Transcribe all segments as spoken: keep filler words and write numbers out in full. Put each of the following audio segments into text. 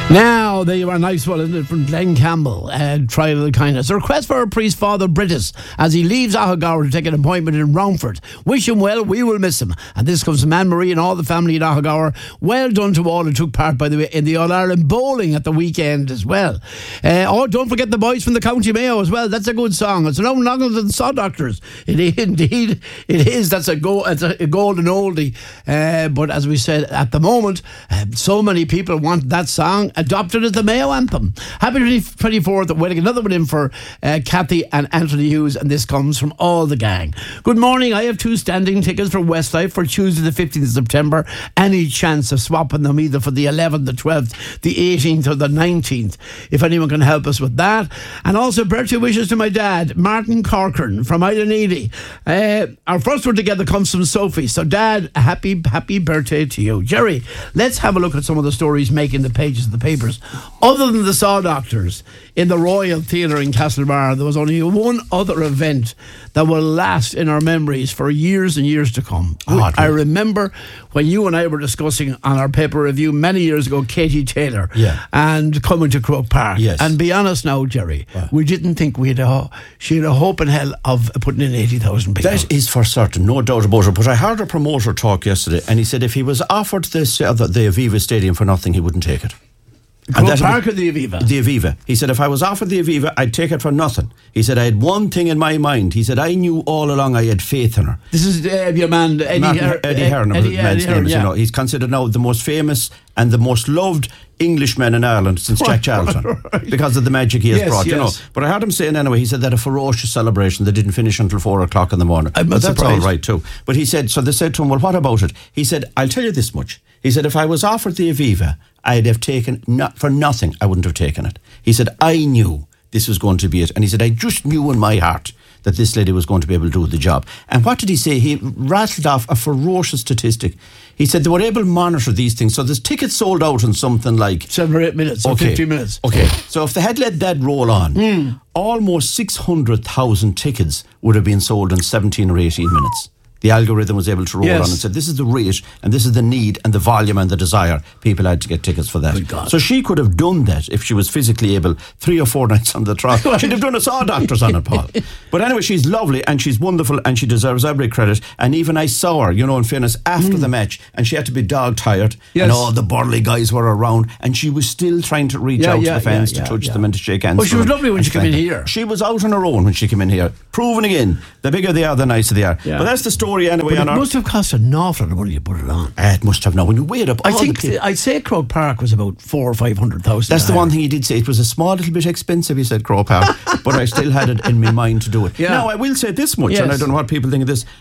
Now, there you are, nice one, isn't it, from Glenn Campbell, uh, Trial of Kindness. A request for our priest, Father Brittis, as he leaves Ahagower to take an appointment in Roundford. Wish him well, we will miss him. And this comes from Anne-Marie and all the family in Ahagower. Well done to all who took part, by the way, in the All-Ireland bowling at the weekend as well. Uh, oh, don't forget the boys from the County Mayo as well. That's a good song. It's no longer than Saw Doctors. It is, indeed, it is. That's a, go, it's a golden oldie. Uh, but as we said, at the moment, uh, so many people want that song adopted as the Mayo anthem. Happy twenty-fourth, wedding. Another one in for uh, Kathy and Anthony Hughes, and this comes from all the gang. Good morning. I have two standing tickets for Westlife for Tuesday the fifteenth of September. Any chance of swapping them either for the eleventh, the twelfth, the eighteenth or the nineteenth, if anyone can help us with that. And also birthday wishes to my dad, Martin Corcoran from Idoneedy. Uh, our first one together comes from Sophie. So Dad, a happy, happy birthday to you. Jerry, let's have a look at some of the stories making the pages of the papers. Other than the Saw Doctors in the Royal Theatre in Castlebar, there was only one other event that will last in our memories for years and years to come. Oh, I remember when you and I were discussing on our paper review many years ago, Katie Taylor, yeah. and coming to Croke Park. Yes. And be honest now, Jerry, yeah. we didn't think we had a, she had a hope in hell of putting in eighty thousand people. That is for certain, no doubt about it. But I heard a promoter talk yesterday, and he said if he was offered this, uh, the, the Aviva Stadium for nothing, he wouldn't take it. Croke Park or the Aviva? The Aviva. He said, if I was offered the Aviva, I'd take it for nothing. He said, I had one thing in my mind. He said, I knew all along I had faith in her. This is uh, your man, Eddie, Martin, Her- Eddie Hearn. Eddie, Eddie Hearn, yeah. You know, he's considered now the most famous and the most loved Englishman in Ireland since Jack Charlton, right. because of the magic he has yes, brought. Yes. You know, but I heard him saying anyway. He said that a ferocious celebration that didn't finish until four o'clock in the morning. I'm but that's surprised. all right too. But he said, so they said to him, well, what about it? He said, I'll tell you this much. He said, if I was offered the Aviva, I'd have taken not for nothing. I wouldn't have taken it. He said, I knew this was going to be it, and he said, I just knew in my heart that this lady was going to be able to do the job. And what did he say? He rattled off a ferocious statistic. He said they were able to monitor these things. So there's tickets sold out in something like seven or eight minutes, or okay. fifty minutes. Okay. So if they had let that roll on, mm. almost six hundred thousand tickets would have been sold in seventeen or eighteen minutes. The algorithm was able to roll yes. on and said, this is the rate and this is the need and the volume and the desire. People had to get tickets for that. So she could have done that if she was physically able three or four nights on the trot. She'd have done a Saw Doctors on it, Paul. But anyway, she's lovely and she's wonderful and she deserves every credit. And even I saw her, you know, in fairness, after mm. the match, and she had to be dog tired yes. and all the burly guys were around and she was still trying to reach yeah, out yeah, to the fans yeah, to yeah, touch yeah. them and to shake hands. Well, she was lovely when she came in them. here. She was out on her own when she came in here. Proven again, the bigger they are, the nicer they are. Yeah. But that's the story anyway. But it on must our have cost an awful lot of money to put it on. Uh, it must have now. When you weigh it up, I all think the people, I'd say Croke Park was about four or five hundred thousand. That's the one thing he did say. It was a small little bit expensive, he said, Croke Park, but I still had it in my mind to do it. Yeah. Now I will say this much, yes. and I don't know what people think of this.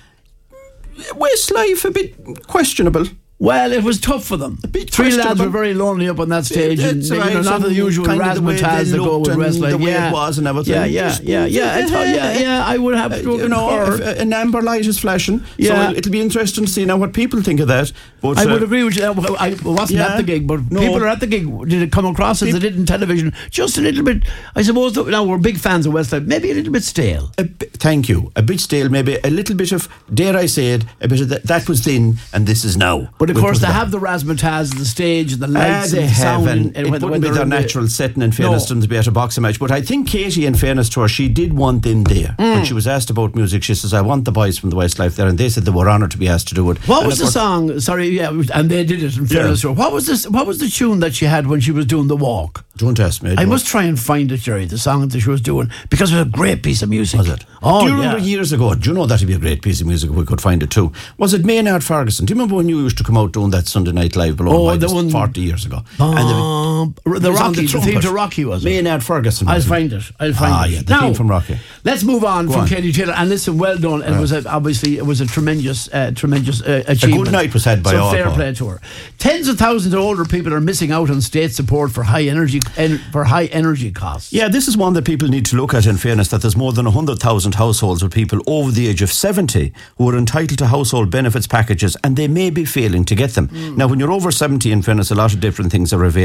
Westlife a bit questionable. Well, it was tough for them. Three lads were very lonely up on that stage, and right. you know, not the usual razzmatazz that go with Westlife. The way yeah. it was and everything. Yeah, yeah, yeah, yeah. I thought, yeah, yeah. I would have to you know, if an amber light is flashing. Yeah. So it'll be interesting to see now what people think of that. But I uh, would agree with you. I wasn't yeah, at the gig, but no. people are at the gig. Did it come across as they did in television? Just a little bit. I suppose that now we're big fans of Westlife. Maybe a little bit stale. A bit, thank you. A bit stale. Maybe a little bit of, dare I say it, a bit of that, that was then and this is now. But of course, they have the razzmatazz, the stage, the lights, ah, and the sound. And, and it when, wouldn't when be their natural the, setting, in fairness, no. to be at a boxing match. But I think Katie, in fairness to her, she did one thing there. Mm. When she was asked about music, she says, I want the boys from the Westlife there. And they said they were honoured to be asked to do it. What and was the song? Sorry, yeah, and they did it, in fairness to her. What was this? What was the tune that she had when she was doing the walk? Don't ask me. I must try and find it, Jerry, the song that she was doing, because it was a great piece of music. Was it? Oh, do you yeah. remember years ago, do you know that would be a great piece of music if we could find it too? Was it Maynard Ferguson? Do you remember when you used to come out doing that Sunday Night Live below oh, the one, forty years ago? Um, and the, the Rocky, the, the theme to Rocky, was it? Maynard Ferguson. I'll find it. I'll find ah, it. Yeah, the now, theme from Rocky. Let's move on Go from on. Katie Taylor. And listen, well done. It yeah. was a, obviously it was a tremendous, uh, tremendous uh, achievement. A good night was had by so all. fair Paul. play to her. Tens of thousands of older people are missing out on state support for high energy en- for high energy costs. Yeah, this is one that people need to look at. In fairness, that there's more than a hundred thousand households with people over the age of seventy who are entitled to household benefits packages, and they may be failing to get them. Mm. Now, when you're over seventy, in fairness, a lot of different things are available to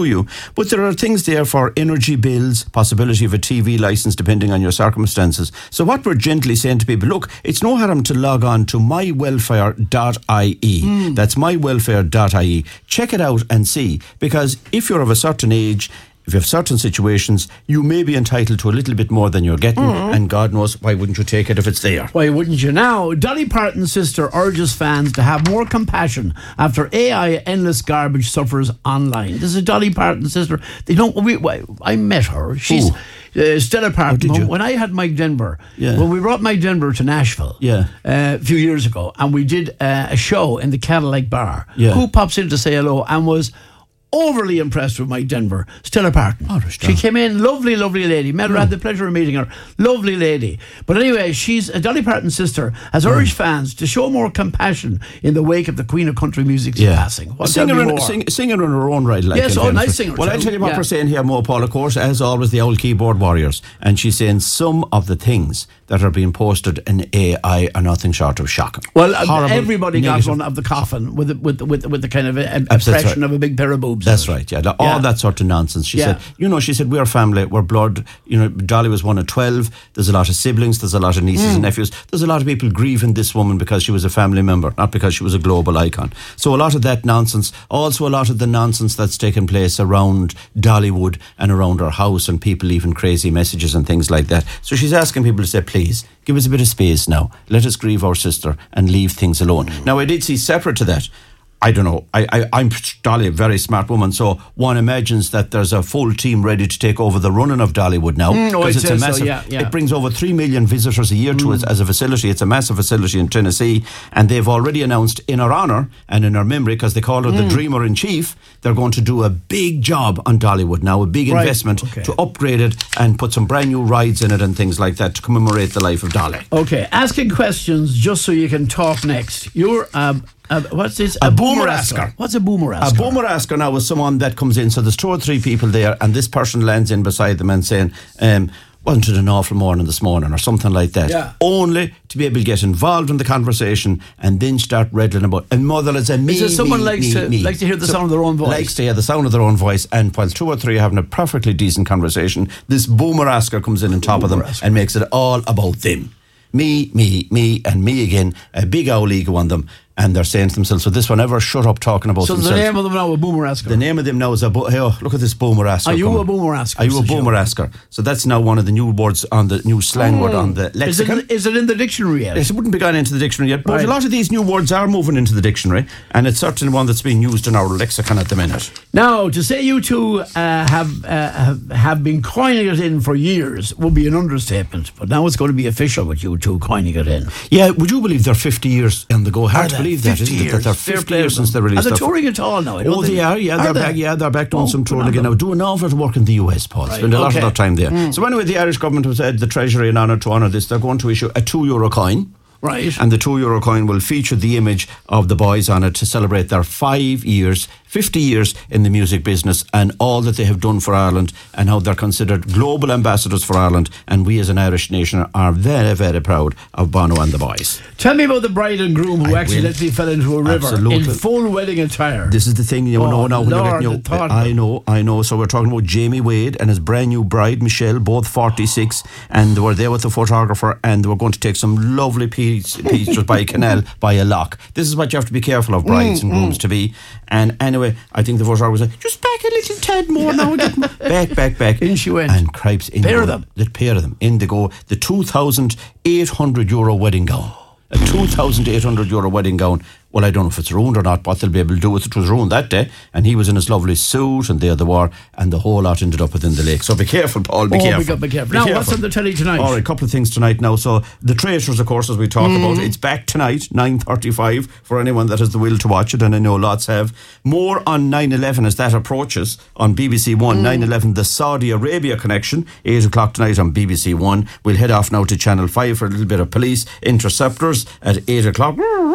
to you. But there are things there for energy bills, possibility of a T V licence depending on your circumstances. So what we're gently saying to people, look, it's no harm to log on to my welfare dot I E. Mm. That's my welfare dot I E. Check it out and see, because if you're of a certain age, if you have certain situations, you may be entitled to a little bit more than you're getting, mm. and God knows, why wouldn't you take it if it's there? Why wouldn't you? Now, Dolly Parton's sister urges fans to have more compassion after A I endless garbage suffers online. This is Dolly Parton's sister. They don't. We, I met her. She's uh, Stella Parton. Oh, when I had Mike Denver, yeah. when we brought Mike Denver to Nashville, yeah. uh, a few years ago, and we did uh, a show in the Cadillac Bar. Yeah. Who pops in to say hello and was overly impressed with Mike Denver? Stella Parton. Oh, she came in, lovely, lovely lady. Met her, mm. had the pleasure of meeting her. Lovely lady. But anyway, she's uh, Dolly Parton's sister has urged mm. fans to show more compassion in the wake of the Queen of Country Music's yeah. passing. What singer in, sing, singer in her own right. Like yes, oh, nice singer. Well, too. I'll tell you what yeah. we're saying here, Mo Paul, of course, as always, the old keyboard warriors. And she's saying some of the things that are being posted in A I are nothing short of shocking. Well, Horrible, everybody negative. got one of the coffin with the, with the, with the, with the kind of a, a impression right. of a big pair of boobs. That's right, yeah. All yeah. that sort of nonsense. She yeah. said, you know, she said, we're family, we're blood. You know, Dolly was one of twelve. There's a lot of siblings, there's a lot of nieces mm. and nephews. There's a lot of people grieving this woman because she was a family member, not because she was a global icon. So a lot of that nonsense, also a lot of the nonsense that's taken place around Dollywood and around her house, and people leaving crazy messages and things like that. So she's asking people to say, please, give us a bit of space now. Let us grieve our sister and leave things alone. Mm. Now, I did see separate to that, I don't know, I, I, I'm Dolly, a very smart woman, so one imagines that there's a full team ready to take over the running of Dollywood now, because mm, it's a massive, so, yeah, yeah. it brings over three million visitors a year to mm. it as a facility. It's a massive facility in Tennessee, and they've already announced in her honour and in her memory, because they call her mm. the Dreamer-in-Chief, they're going to do a big job on Dollywood now, a big right. investment okay. to upgrade it and put some brand new rides in it and things like that to commemorate the life of Dolly. Okay, asking questions just so you can talk next. You're... Um, Uh, what's this? A, a boomer asker. What's a boomer asker? A boomer asker now is someone that comes in. So there's two or three people there, and this person lands in beside them and saying, um, wasn't it an awful morning this morning, or something like that. Yeah. Only to be able to get involved in the conversation and then start rattling about. And mother is a me, so someone me, likes me, to me. likes to hear the so sound of their own voice. Likes to hear the sound of their own voice, and while two or three are having a perfectly decent conversation, this boomer asker comes in on top boomer of them asker. and makes it all about them. Me, me, me, and me again. A big owl ego on them. And they're saying to themselves, so this one ever shut up talking about so themselves. So the name of them now a boomer asker. The name of them now is a bo- hey, oh, look at this boomer asker. Are you coming. a boomer asker? Are you a boomer show? asker? So that's now one of the new words on the new slang oh. word on the lexicon. Is it, is it in the dictionary yet? Yes, it wouldn't be gone into the dictionary yet, but right. a lot of these new words are moving into the dictionary, and it's certainly one that's being used in our lexicon at the minute. Now, to say you two uh, have, uh, have have been coining it in for years would be an understatement, but now it's going to be official with you two coining it in. Yeah, would you believe they're fifty years on the go? Hard to believe that, isn't years. it? That they're fifty years since they released. Are they touring at all now? I don't oh, think. they are. Yeah, are they're they? back. Yeah, they're back doing oh, some touring again now. Doing an awful lot of work in the U S, Paul. Right. Spend a lot okay. of their time there. Mm. So anyway, the Irish government has said the Treasury, in honour to honour this, they're going to issue a two euro coin. Right. And the two euro coin will feature the image of the boys on it to celebrate their five years, fifty years in the music business, and all that they have done for Ireland, and how they're considered global ambassadors for Ireland. And we as an Irish nation are very, very proud of Bono and the boys. Tell me about the bride and groom who I accidentally will. fell into a river Absolutely. in full wedding attire. This is the thing, you oh, know now. Lord, you know, I know, I know. So we're talking about Jamie Wade and his brand new bride, Michelle, both forty-six, and they were there with the photographer, and they were going to take some lovely piece, pictures by a canal, by a loch. This is what you have to be careful of, brides mm, and grooms mm. to be. And anyway, I think the photographer was like, just back a little tad more now. back, back, back. In she went. And cripes in. Pair of them. The pair of them. In they go. The two thousand eight hundred euro wedding gown. A two thousand eight hundred euro wedding gown. Well, I don't know if it's ruined or not, but they'll be able to do with it. It was ruined that day, and he was in his lovely suit, and there they were, and the whole lot ended up within the lake. So be careful, Paul, be oh, careful. Be, go, be careful. Be now, careful. What's on the telly tonight? All right, a couple of things tonight now. So The Traitors, of course, as we talked mm. about, it's back tonight, nine thirty-five, for anyone that has the will to watch it, and I know lots have. More on nine eleven as that approaches on B B C One. Mm. nine eleven, the Saudi Arabia connection, eight o'clock tonight on B B C One. We'll head off now to Channel five for a little bit of police interceptors at eight o'clock.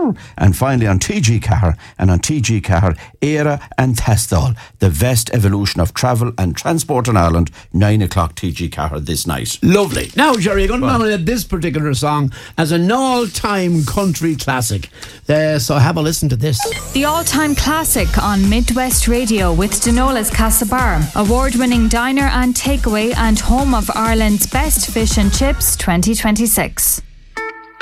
And finally on T G Car and on T G Car, Era and Thestall, the best evolution of travel and transport in Ireland, nine o'clock T G Car this night. Lovely. Now, Jerry, you're going to nominate this particular song as an all-time country classic. Uh, so have a listen to this. The all-time classic on Midwest Radio with Denola's Castlebar, award-winning diner and takeaway and home of Ireland's best fish and chips twenty twenty-six.